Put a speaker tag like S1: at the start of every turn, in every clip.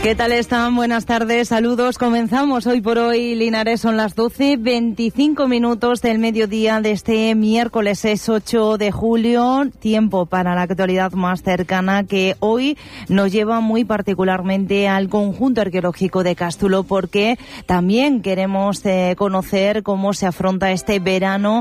S1: ¿Qué tal están? Buenas tardes, saludos. Comenzamos hoy por hoy, Linares, son las 12:25 del mediodía de este miércoles, es 8 de julio, tiempo para la actualidad más cercana que hoy nos lleva muy particularmente al conjunto arqueológico de Cástulo, porque también queremos conocer cómo se afronta este verano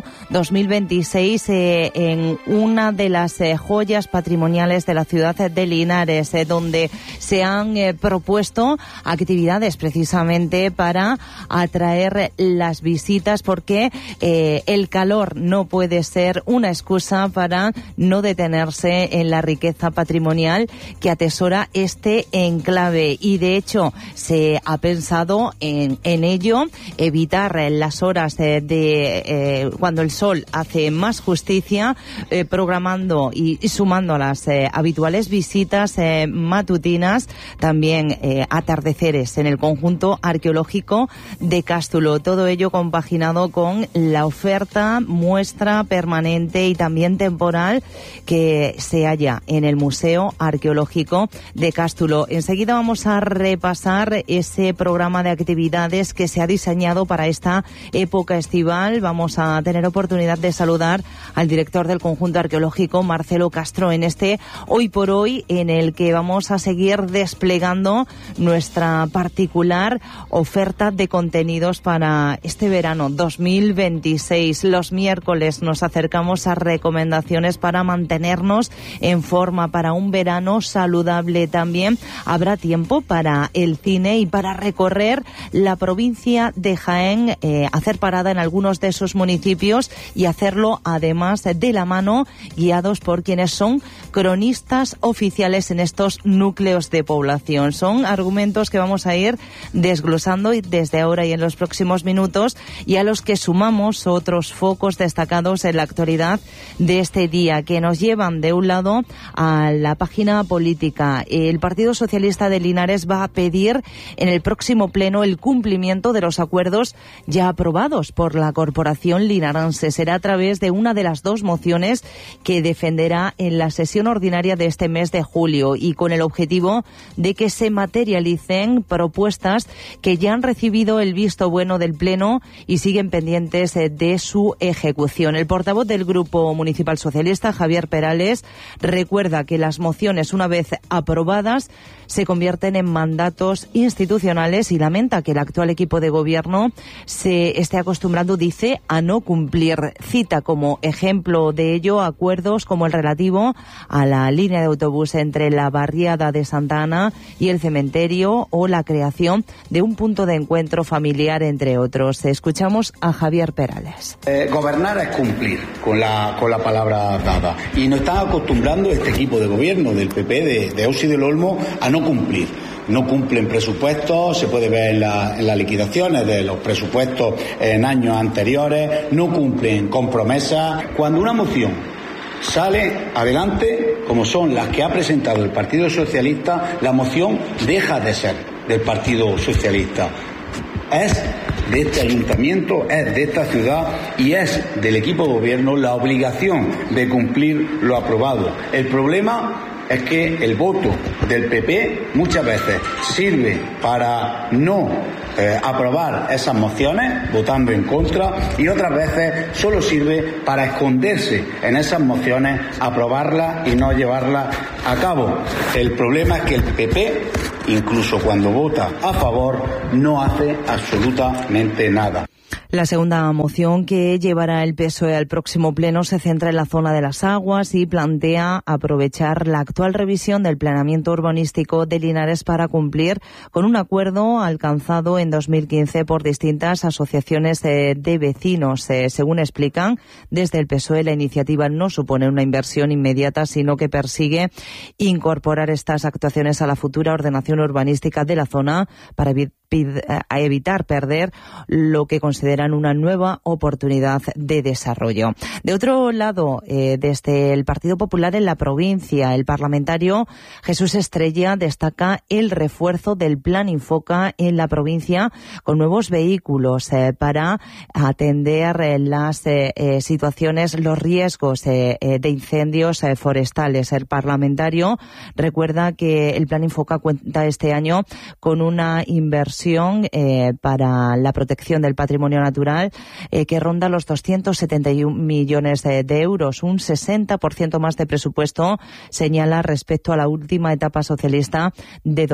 S1: 2026 en una de las joyas patrimoniales de la ciudad de Linares, donde se han propuesto actividades precisamente para atraer las visitas, porque el calor no puede ser una excusa para no detenerse en la riqueza patrimonial que atesora este enclave, y de hecho se ha pensado en ello, evitar las horas de cuando el sol hace más justicia, programando y sumando a las habituales visitas matutinas también atardeceres en el conjunto arqueológico de Cástulo. Todo ello compaginado con la oferta, muestra permanente y también temporal que se halla en el Museo Arqueológico de Cástulo. Enseguida vamos a repasar ese programa de actividades que se ha diseñado para esta época estival. Vamos a tener oportunidad de saludar al director del conjunto arqueológico, Marcelo Castro, en este Hoy por Hoy, en el que vamos a seguir desplegando nuestra particular oferta de contenidos para este verano 2026. Los miércoles nos acercamos a recomendaciones para mantenernos en forma para un verano saludable. También habrá tiempo para el cine y para recorrer la provincia de Jaén, hacer parada en algunos de sus municipios y hacerlo además de la mano, guiados por quienes son cronistas oficiales en estos núcleos de población. Son argumentos que vamos a ir desglosando desde ahora y en los próximos minutos, y a los que sumamos otros focos destacados en la actualidad de este día, que nos llevan de un lado a la página política. El Partido Socialista de Linares va a pedir en el próximo pleno el cumplimiento de los acuerdos ya aprobados por la corporación linarense. Será a través de una de las dos mociones que defenderá en la sesión ordinaria de este mes de julio, y con el objetivo de que se materialicen propuestas que ya han recibido el visto bueno del Pleno y siguen pendientes de su ejecución. El portavoz del Grupo Municipal Socialista, Javier Perales, recuerda que las mociones, una vez aprobadas, se convierten en mandatos institucionales, y lamenta que el actual equipo de gobierno se esté acostumbrando, dice, a no cumplir. Cita como ejemplo de ello acuerdos como el relativo a la línea de autobús entre la barriada de Santa Ana y el cementerio, o la creación de un punto de encuentro familiar, entre otros. Escuchamos a Javier Perales.
S2: Gobernar es cumplir con la palabra dada, y nos está acostumbrando este equipo de gobierno del PP de Osi del Olmo a no cumplir. No cumplen presupuestos, se puede ver en las liquidaciones de los presupuestos en años anteriores, no cumplen con promesas. Cuando una moción sale adelante, como son las que ha presentado el Partido Socialista, la moción deja de ser del Partido Socialista. Es de este ayuntamiento, es de esta ciudad y es del equipo de gobierno la obligación de cumplir lo aprobado. El problema es que el voto del PP muchas veces sirve para no aprobar esas mociones, votando en contra, y otras veces solo sirve para esconderse en esas mociones, aprobarlas y no llevarlas a cabo. El problema es que el PP, incluso cuando vota a favor, no hace absolutamente nada.
S1: La segunda moción que llevará el PSOE al próximo pleno se centra en la zona de las aguas y plantea aprovechar la actual revisión del planeamiento urbanístico de Linares para cumplir con un acuerdo alcanzado en 2015 por distintas asociaciones de vecinos. Según explican desde el PSOE, la iniciativa no supone una inversión inmediata, sino que persigue incorporar estas actuaciones a la futura ordenación urbanística de la zona para a evitar perder lo que consideran una nueva oportunidad de desarrollo. De otro lado, desde el Partido Popular en la provincia, el parlamentario Jesús Estrella destaca el refuerzo del Plan Infoca en la provincia con nuevos vehículos para atender las situaciones, los riesgos de incendios forestales. El parlamentario recuerda que el Plan Infoca cuenta este año con una inversión para la protección del patrimonio natural que ronda los 271 millones de euros, un 60% más de presupuesto, señala, respecto a la última etapa socialista de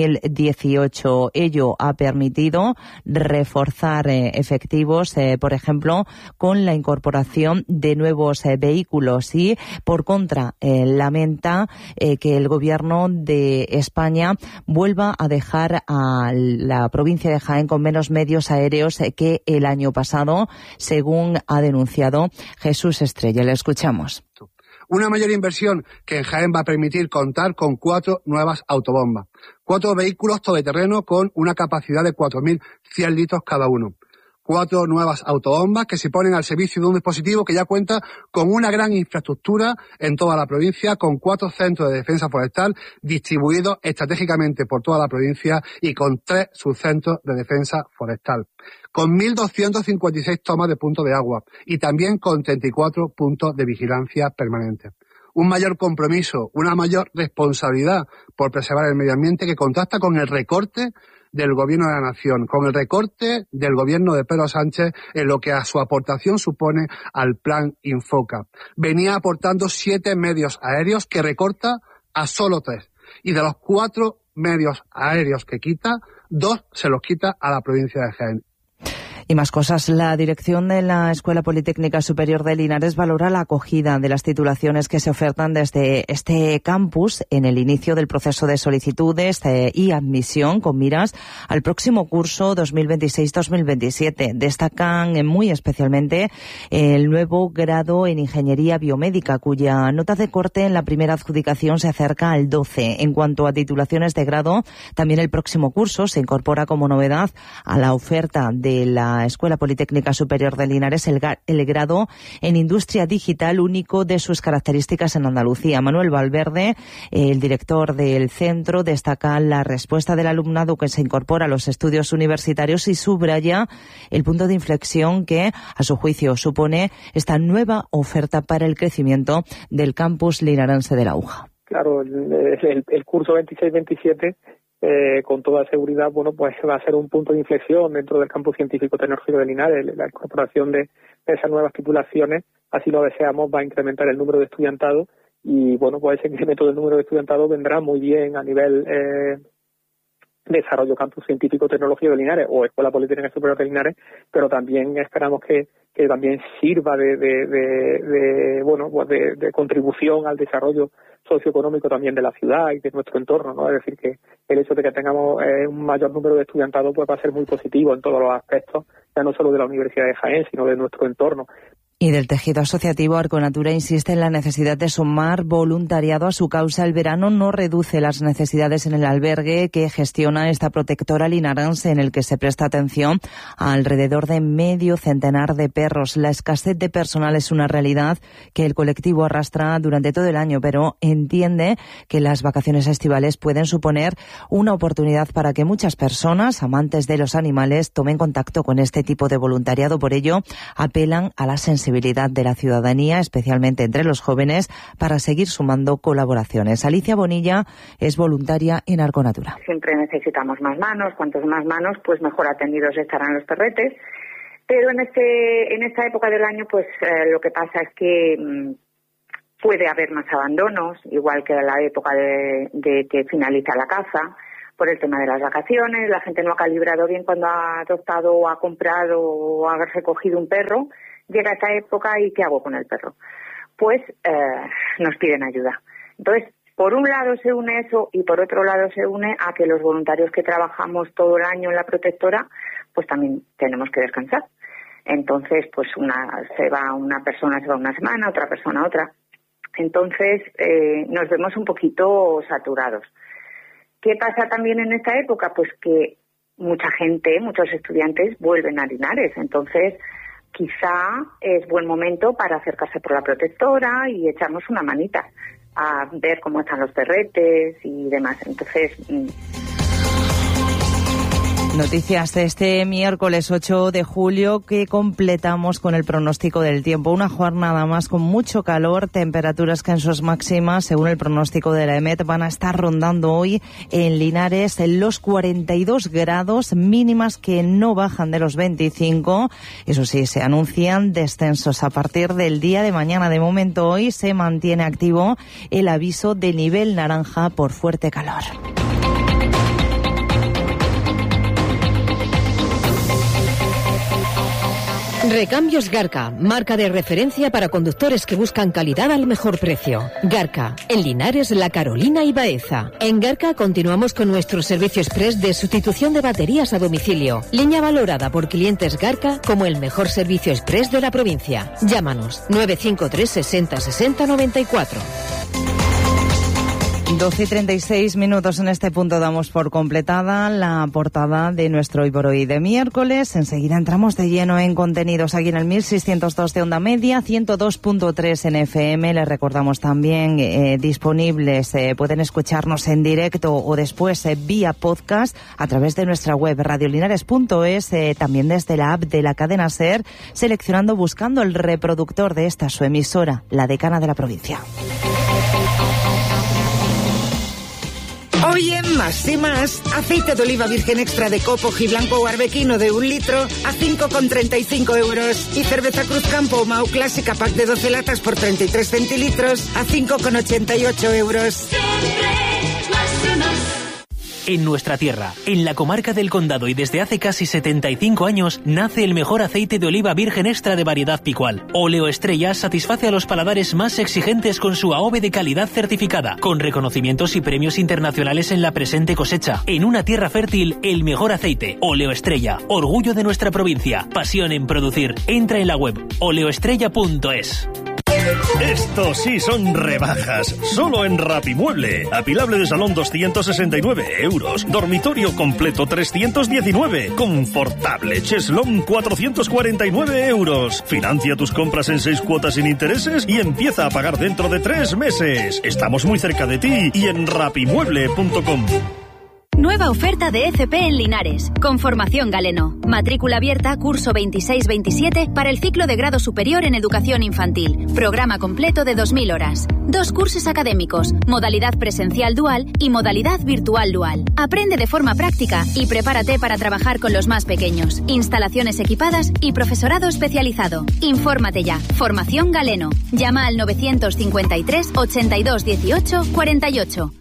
S1: 2018. Ello ha permitido reforzar efectivos, por ejemplo, con la incorporación de nuevos vehículos y, por contra, lamenta que el Gobierno de España vuelva a dejar a la provincia de Jaén con menos medios aéreos que el año pasado, según ha denunciado Jesús Estrella. Le escuchamos.
S3: Una mayor inversión que en Jaén va a permitir contar con 4 nuevas autobombas, 4 vehículos todoterreno con una capacidad de 4.100 litros cada uno. 4 nuevas autobombas que se ponen al servicio de un dispositivo que ya cuenta con una gran infraestructura en toda la provincia, con 4 centros de defensa forestal distribuidos estratégicamente por toda la provincia y con 3 subcentros de defensa forestal, con 1.256 tomas de puntos de agua y también con 34 puntos de vigilancia permanente. Un mayor compromiso, una mayor responsabilidad por preservar el medio ambiente que contrasta con el recorte del Gobierno de la Nación, con el recorte del Gobierno de Pedro Sánchez en lo que a su aportación supone al Plan Infoca. Venía aportando 7 medios aéreos que recorta a solo 3. Y de los 4 medios aéreos que quita, 2 se los quita a la provincia de Jaén.
S1: Y más cosas. La dirección de la Escuela Politécnica Superior de Linares valora la acogida de las titulaciones que se ofertan desde este campus en el inicio del proceso de solicitudes y admisión con miras al próximo curso 2026-2027. Destacan muy especialmente el nuevo grado en Ingeniería Biomédica, cuya nota de corte en la primera adjudicación se acerca al 12. En cuanto a titulaciones de grado, también el próximo curso se incorpora como novedad a la oferta de la Escuela Politécnica Superior de Linares el grado en Industria Digital, único de sus características en Andalucía. Manuel Valverde, el director del centro, destaca la respuesta del alumnado que se incorpora a los estudios universitarios y subraya el punto de inflexión que, a su juicio, supone esta nueva oferta para el crecimiento del campus linarense de la UJA.
S4: Claro, el curso 26-27 con toda seguridad, bueno, pues va a ser un punto de inflexión dentro del campus científico tecnológico de Linares. La incorporación de esas nuevas titulaciones, así lo deseamos, va a incrementar el número de estudiantado y, bueno, pues ese incremento del número de estudiantado vendrá muy bien a nivel desarrollo campus científico tecnológico de Linares o Escuela Politécnica Superior de Linares, pero también esperamos que también sirva de contribución al desarrollo socioeconómico también de la ciudad y de nuestro entorno, ¿no? Es decir, que el hecho de que tengamos un mayor número de estudiantado pues va a ser muy positivo en todos los aspectos, ya no solo de la Universidad de Jaén, sino de nuestro entorno.
S1: Y del tejido asociativo, Arconatura insiste en la necesidad de sumar voluntariado a su causa. El verano no reduce las necesidades en el albergue que gestiona esta protectora linarense, en el que se presta atención a alrededor de medio centenar de perros. La escasez de personal es una realidad que el colectivo arrastra durante todo el año, pero entiende que las vacaciones estivales pueden suponer una oportunidad para que muchas personas, amantes de los animales, tomen contacto con este tipo de voluntariado. Por ello, apelan a la sensibilidad de la ciudadanía, especialmente entre los jóvenes, para seguir sumando colaboraciones. Alicia Bonilla es voluntaria en Arconatura.
S5: Siempre necesitamos más manos, cuantos más manos, pues mejor atendidos estarán los perretes. Pero en esta época del año, pues lo que pasa es que puede haber más abandonos, igual que en la época de que finaliza la caza, por el tema de las vacaciones. La gente no ha calibrado bien cuando ha adoptado o ha comprado o ha recogido un perro. Llega esta época y ¿qué hago con el perro? Pues nos piden ayuda. Entonces, por un lado se une eso y por otro lado se une a que los voluntarios que trabajamos todo el año en la protectora, pues también tenemos que descansar. Entonces, pues una persona se va una semana, otra persona otra. Entonces, nos vemos un poquito saturados. ¿Qué pasa también en esta época? Pues que mucha gente, muchos estudiantes vuelven a Linares. Entonces, quizá es buen momento para acercarse por la protectora y echarnos una manita a ver cómo están los terretes y demás. Entonces...
S1: Noticias de este miércoles 8 de julio que completamos con el pronóstico del tiempo. Una jornada más con mucho calor, temperaturas que en sus máximas, según el pronóstico de la EMET, van a estar rondando hoy en Linares en los 42 grados, mínimas que no bajan de los 25. Eso sí, se anuncian descensos a partir del día de mañana. De momento hoy se mantiene activo el aviso de nivel naranja por fuerte calor.
S6: Recambios Garca, marca de referencia para conductores que buscan calidad al mejor precio. Garca, en Linares, La Carolina y Baeza. En Garca continuamos con nuestro servicio express de sustitución de baterías a domicilio. Línea valorada por clientes Garca como el mejor servicio express de la provincia. Llámanos 953 60 60 94.
S1: 12:36 en este punto damos por completada la portada de nuestro Hoy por Hoy de miércoles. Enseguida entramos de lleno en contenidos aquí en el 1602 de onda media, 102.3 en FM. Les recordamos también disponibles, pueden escucharnos en directo o después vía podcast a través de nuestra web radiolinares.es, también desde la app de la cadena SER, seleccionando, buscando el reproductor de esta su emisora, la decana de la provincia.
S7: Hoy en Más y Más, aceite de oliva virgen extra de copo blanco o arbequino de 1 litro a 5,35 euros. Y cerveza Cruzcampo Mau Clásica pack de 12 latas por 33 centilitros a 5,88 euros.
S8: En nuestra tierra, en la comarca del Condado y desde hace casi 75 años, nace el mejor aceite de oliva virgen extra de variedad picual. Óleo Estrella satisface a los paladares más exigentes con su AOVE de calidad certificada, con reconocimientos y premios internacionales en la presente cosecha. En una tierra fértil, el mejor aceite. Óleo Estrella, orgullo de nuestra provincia, pasión en producir. Entra en la web oleoestrella.es.
S9: Estos sí son rebajas, solo en Rapimueble. Apilable de salón 269 euros, dormitorio completo 319, confortable cheslón 449 euros. Financia tus compras en 6 cuotas sin intereses y empieza a pagar dentro de 3 meses. Estamos muy cerca de ti y en rapimueble.com.
S10: Nueva oferta de FP en Linares, con formación Galeno. Matrícula abierta, curso 26-27 para el ciclo de grado superior en educación infantil. Programa completo de 2.000 horas. 2 cursos académicos, modalidad presencial dual y modalidad virtual dual. Aprende de forma práctica y prepárate para trabajar con los más pequeños. Instalaciones equipadas y profesorado especializado. Infórmate ya. Formación Galeno. Llama al 953 82 18 48.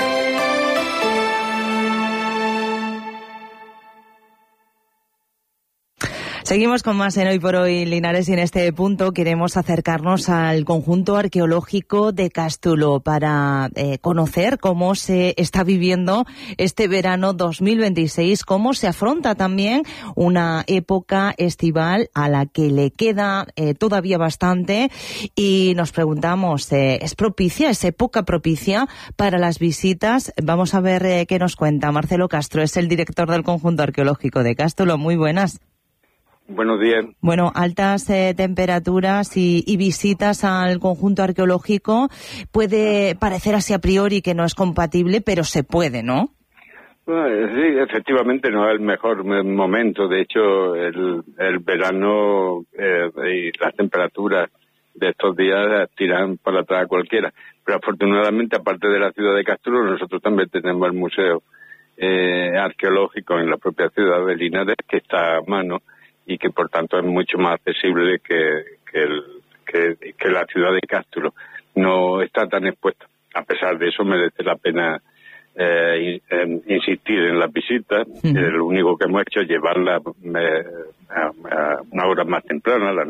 S1: Seguimos con más en Hoy por Hoy Linares y en este punto queremos acercarnos al conjunto arqueológico de Cástulo para conocer cómo se está viviendo este verano 2026, cómo se afronta también una época estival a la que le queda todavía bastante y nos preguntamos, ¿es propicia, es época propicia para las visitas? Vamos a ver qué nos cuenta Marcelo Castro, es el director del conjunto arqueológico de Cástulo. Muy buenas.
S11: Buenos días.
S1: Bueno, altas temperaturas y visitas al conjunto arqueológico. Puede parecer así a priori que no es compatible, pero se puede, ¿no?
S11: Sí, efectivamente no es el mejor momento. De hecho, el verano y las temperaturas de estos días tiran para atrás a cualquiera. Pero afortunadamente, aparte de la ciudad de Cástulo, nosotros también tenemos el museo arqueológico en la propia ciudad de Linares, que está a mano y que por tanto es mucho más accesible que la ciudad de Cástulo. No está tan expuesta. A pesar de eso merece la pena insistir en las visitas. Lo único que hemos hecho es llevarla a una hora más temprana, a las